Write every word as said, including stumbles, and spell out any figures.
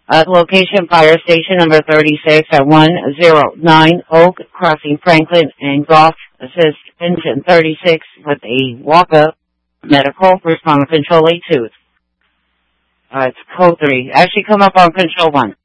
Uh, location, fire station number thirty-six at one oh nine Oak Crossing, Franklin, and Golf Assist engine thirty-six with a walk-up medical respond control A two. Uh, it's code three. Actually come up on control one.